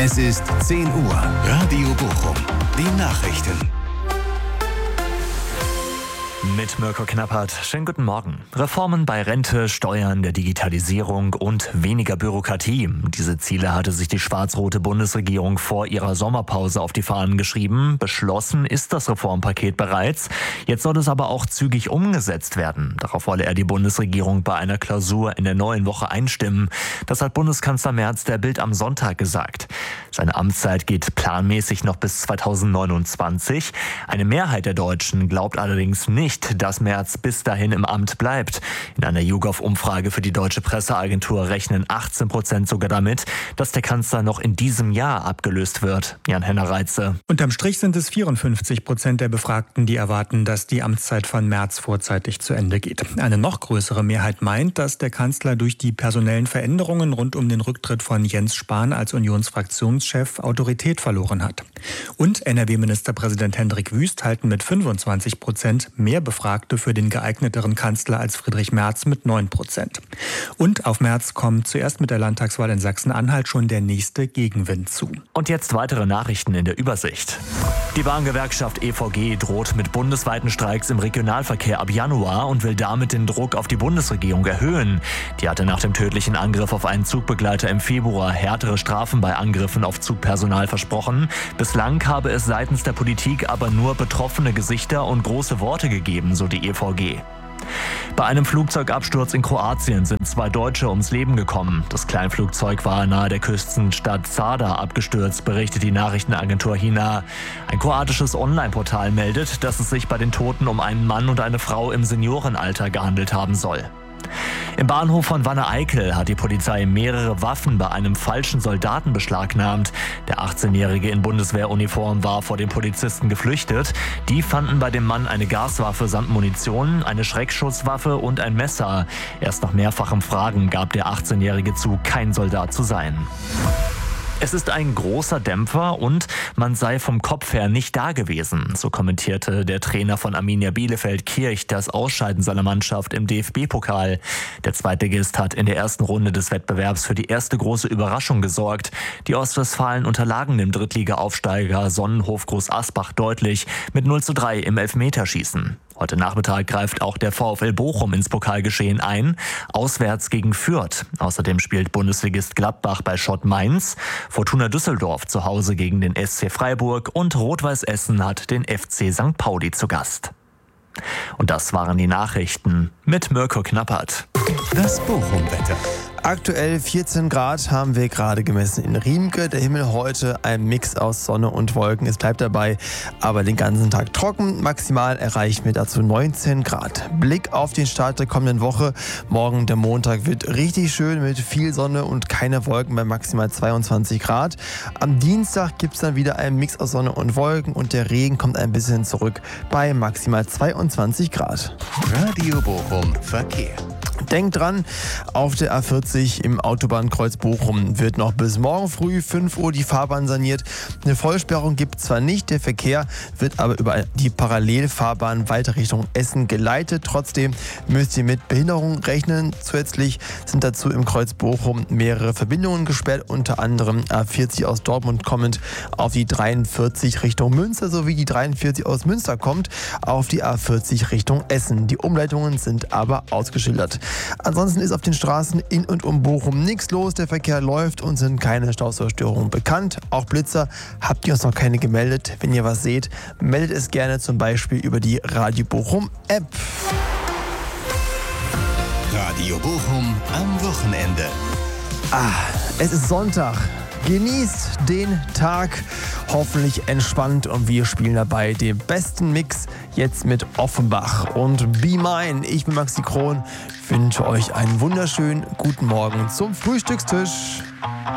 Es ist 10 Uhr. Radio Bochum. Die Nachrichten. Mit Mirko Knappert. Schönen guten Morgen. Reformen bei Rente, Steuern, der Digitalisierung und weniger Bürokratie. Diese Ziele hatte sich die schwarz-rote Bundesregierung vor ihrer Sommerpause auf die Fahnen geschrieben. Beschlossen ist das Reformpaket bereits. Jetzt soll es aber auch zügig umgesetzt werden. Darauf wolle er die Bundesregierung bei einer Klausur in der neuen Woche einstimmen. Das hat Bundeskanzler Merz der Bild am Sonntag gesagt. Seine Amtszeit geht planmäßig noch bis 2029. Eine Mehrheit der Deutschen glaubt allerdings nicht, dass Merz bis dahin im Amt bleibt. In einer YouGov-Umfrage für die Deutsche Presseagentur rechnen 18% sogar damit, dass der Kanzler noch in diesem Jahr abgelöst wird. Jan-Henner Reitze. Unterm Strich sind es 54% der Befragten, die erwarten, dass die Amtszeit von Merz vorzeitig zu Ende geht. Eine noch größere Mehrheit meint, dass der Kanzler durch die personellen Veränderungen rund um den Rücktritt von Jens Spahn als Unionsfraktionschef Autorität verloren hat. Und NRW-Ministerpräsident Hendrik Wüst halten mit 25% mehr Befragte für den geeigneteren Kanzler als Friedrich Merz mit 9%. Und auf Merz kommt zuerst mit der Landtagswahl in Sachsen-Anhalt schon der nächste Gegenwind zu. Und jetzt weitere Nachrichten in der Übersicht. Die Bahngewerkschaft EVG droht mit bundesweiten Streiks im Regionalverkehr ab Januar und will damit den Druck auf die Bundesregierung erhöhen. Die hatte nach dem tödlichen Angriff auf einen Zugbegleiter im Februar härtere Strafen bei Angriffen auf Zugpersonal versprochen. Bislang habe es seitens der Politik aber nur betroffene Gesichter und große Worte gegeben, so die EVG. Bei einem Flugzeugabsturz in Kroatien sind 2 Deutsche ums Leben gekommen. Das Kleinflugzeug war nahe der Küstenstadt Zadar abgestürzt, berichtet die Nachrichtenagentur HINA. Ein kroatisches Online-Portal meldet, dass es sich bei den Toten um einen Mann und eine Frau im Seniorenalter gehandelt haben soll. Im Bahnhof von Wanne-Eickel hat die Polizei mehrere Waffen bei einem falschen Soldaten beschlagnahmt. Der 18-Jährige in Bundeswehruniform war vor den Polizisten geflüchtet. Die fanden bei dem Mann eine Gaswaffe samt Munition, eine Schreckschusswaffe und ein Messer. Erst nach mehrfachem Fragen gab der 18-Jährige zu, kein Soldat zu sein. Es ist ein großer Dämpfer und man sei vom Kopf her nicht da gewesen. So kommentierte der Trainer von Arminia Bielefeld Kirch das Ausscheiden seiner Mannschaft im DFB-Pokal. Der Zweitligist hat in der ersten Runde des Wettbewerbs für die erste große Überraschung gesorgt. Die Ostwestfalen unterlagen dem Drittliga-Aufsteiger Sonnenhof Groß Asbach deutlich mit 0:3 im Elfmeterschießen. Heute Nachmittag greift auch der VfL Bochum ins Pokalgeschehen ein, auswärts gegen Fürth. Außerdem spielt Bundesligist Gladbach bei Schott Mainz, Fortuna Düsseldorf zu Hause gegen den SC Freiburg und Rot-Weiß Essen hat den FC St. Pauli zu Gast. Und das waren die Nachrichten mit Mirko Knappert. Das Bochum-Wetter. Aktuell 14 Grad haben wir gerade gemessen in Riemke. Der Himmel heute ein Mix aus Sonne und Wolken. Es bleibt dabei, aber den ganzen Tag trocken. Maximal erreichen wir dazu 19 Grad. Blick auf den Start der kommenden Woche. Morgen, der Montag, wird richtig schön mit viel Sonne und keine Wolken bei maximal 22 Grad. Am Dienstag gibt es dann wieder einen Mix aus Sonne und Wolken und der Regen kommt ein bisschen zurück bei maximal 22 Grad. Radio Bochum Verkehr. Denkt dran, auf der A40 im Autobahnkreuz Bochum wird noch bis morgen früh 5 Uhr die Fahrbahn saniert. Eine Vollsperrung gibt es zwar nicht, der Verkehr wird aber über die Parallelfahrbahn weiter Richtung Essen geleitet. Trotzdem müsst ihr mit Behinderung rechnen. Zusätzlich sind dazu im Kreuz Bochum mehrere Verbindungen gesperrt, unter anderem A40 aus Dortmund kommend auf die 43 Richtung Münster sowie die 43 aus Münster kommt auf die A40 Richtung Essen. Die Umleitungen sind aber ausgeschildert. Ansonsten ist auf den Straßen in und um Bochum nichts los. Der Verkehr läuft und sind keine Staustauschstörungen bekannt. Auch Blitzer habt ihr uns noch keine gemeldet. Wenn ihr was seht, meldet es gerne zum Beispiel über die Radio Bochum App. Radio Bochum am Wochenende. Es ist Sonntag. Genießt den Tag, hoffentlich entspannt und wir spielen dabei den besten Mix jetzt mit Offenbach und Be Mine. Ich bin Maxi Krohn, wünsche euch einen wunderschönen guten Morgen zum Frühstückstisch.